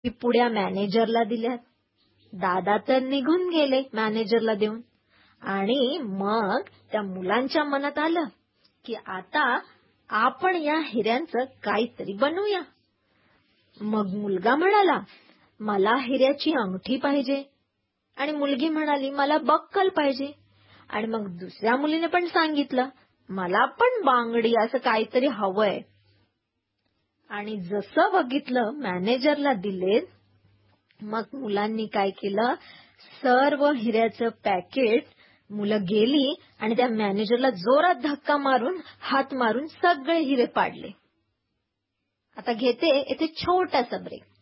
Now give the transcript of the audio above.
ती पुड्या मॅनेजरला दिल्यात. दादा तर निघून गेले मॅनेजरला देऊन. आणि मग त्या मुलांच्या मनात आलं की आता आपण या हिऱ्यांचं काहीतरी बनवूया. मग मुलगा म्हणाला, मला हिऱ्याची अंगठी पाहिजे. आणि मुलगी म्हणाली, मला बक्कल पाहिजे. आणि मग दुसऱ्या मुलीने पण सांगितलं, मला पण बांगडी असं काहीतरी हवंय. आणि जसं बघितलं मॅनेजरला दिले. मग मुलांनी काय केलं, सर्व हिऱ्याचं पॅकेट मुलं गेली आणि त्या मॅनेजरला जोरात धक्का मारून हात मारून सगळे हिरे पाडले. आता घेते येथे छोटासा ब्रेक.